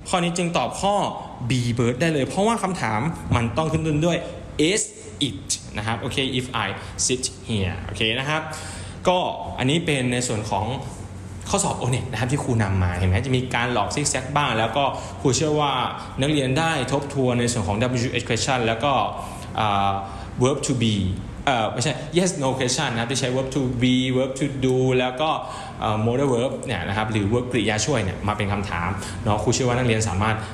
ข้อนี้จึงตอบข้อ B bird ได้เลยเพราะว่าคำถามมันต้องขึ้นต้นด้วย is it นะครับโอเค if I sit here โอเคนะครับก็อันนี้เป็นในส่วนของข้อสอบ O-NET นะครับที่ครูนำมาเห็นไหมจะมีการหลอกซิกแซกบ้างแล้วก็ครูเชื่อว่านักเรียนได้ทบทวนในส่วนของ WH question แล้วก็verb to beไม่ใช่ yes no question นะครับที่ใช้ verb to be verb to do แล้วก็modal verb เนี่ยนะครับหรือ verb กริยาช่วยเนี่ยมาเป็นคำถามเนาะครูเชื่อว่านักเรียนสามารถ